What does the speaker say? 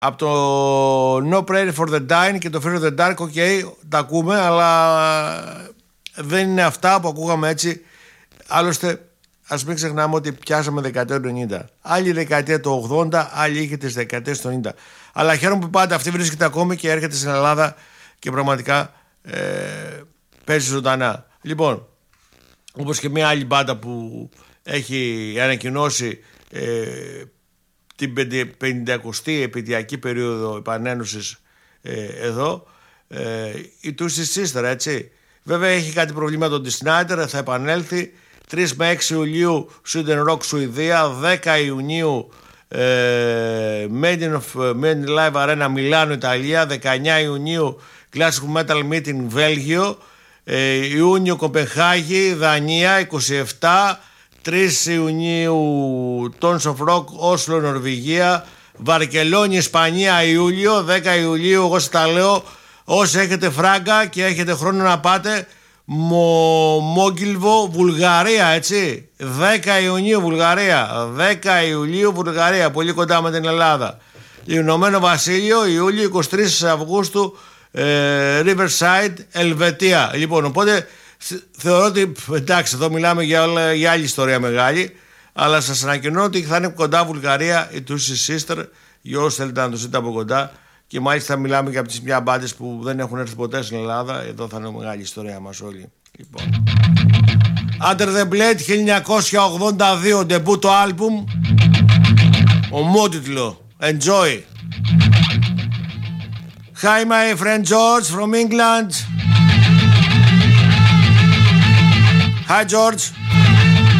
Από το No Prayer for the Dying και το Fear of the Dark, ok, τα ακούμε, αλλά δεν είναι αυτά που ακούγαμε έτσι. Άλλωστε, ας μην ξεχνάμε ότι πιάσαμε δεκαετία του 90. Άλλη δεκαετία του 80, άλλη είχε τις δεκαετίες του 90. Αλλά χαίρομαι που πάντα αυτή βρίσκεται ακόμη και έρχεται στην Ελλάδα και πραγματικά παίζει ζωντανά. Λοιπόν, όπως και μια άλλη μπάντα που έχει ανακοινώσει την 50η επαιτειακή περίοδο επανένωσης εδώ, η Twisted Sister, έτσι. Βέβαια έχει κάτι προβλήματα τον Dee Snider, θα επανέλθει 3 με 6 Ιουλίου Sweden Rock Σουηδία, 10 Ιουνίου Made in Live Arena Μιλάνο Ιταλία, 19 Ιουνίου Classic Metal Meeting Βέλγιο, Ιούνιο Κοπενχάγη Δανία, 27 3 Ιουνίου Tons of Rock Όσλο Νορβηγία, Βαρκελόνη Ισπανία Ιούλιο, 10 Ιουλίου εγώ σας τα λέω, όσοι έχετε φράγκα και έχετε χρόνο να πάτε, Μόγγιλβο Βουλγαρία, έτσι, 10 Ιουνίου Βουλγαρία, 10 Ιουλίου Βουλγαρία, πολύ κοντά με την Ελλάδα. Ηνωμένο Βασίλειο Ιούλιο, 23 Αυγούστου Riverside Ελβετία. Λοιπόν, οπότε θεωρώ ότι εντάξει, εδώ μιλάμε για άλλη ιστορία μεγάλη, αλλά σας ανακοινώ ότι θα είναι κοντά Βουλγαρία η Twisted Sister, για όσοι θέλετε να το δείτε από κοντά. Και μάλιστα μιλάμε για τις μια μπάντες που δεν έχουν έρθει ποτέ στην Ελλάδα. Εδώ θα είναι μεγάλη ιστορία μας όλοι. Λοιπόν, Under the Blade 1982, ντεμπούτο άλμπουμ, ομότιτλο, enjoy. Hi my friend George from England. Hi George.